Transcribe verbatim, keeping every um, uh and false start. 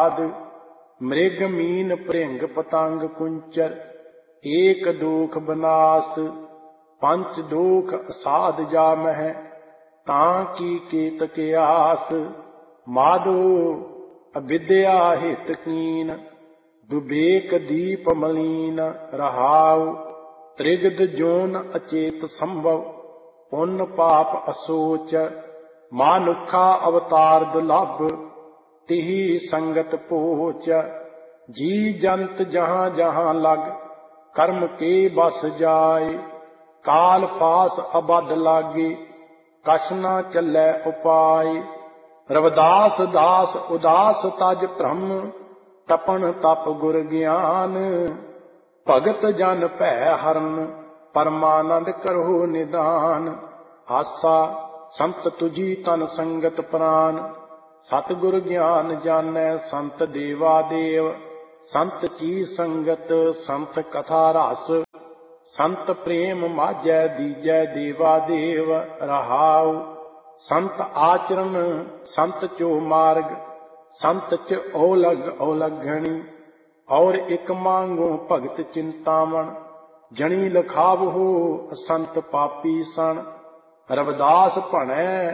बाद। मृग मीन भृंग पतंग कुंचर, एक दुख बनास। पंच दुख असाध जामह, ताकि केतक आस। माधो अविद्या हित कीन, विवेक दीप मलीन रहाउ। त्रिगद जोन अचेत संभव, पुण्य पाप असोच। मानुखा अवतार दुलभ, तिहि संगत पोच। जी जंत जहाँ जहाँ लग, कर्म के बस जाय। काल पास अबद लागे, कछ न चलै उपाय। रविदास दास उदास तज भ्रम, तपन तप गुर ज्ञान। भगत जन भै हरन, परमानंद करो निदान। आसा संत तुझी तन संगत प्राण, सतगुर ज्ञान जानै संत देवा देव। संत की संगत संत कथा रस, संत प्रेम माझै दीजै देवा देव रहाउ। संत आचरण संत चो मार्ग, संत च औलग औलघणी। और एक मांगो भगत चिंतामण, जनी लखावहो संत पापी सन। रविदास भणै